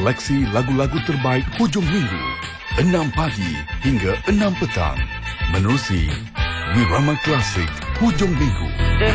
seleksi lagu-lagu terbaik hujung minggu 6 pagi hingga 6 petang menerusi Wirama Klasik hujung minggu.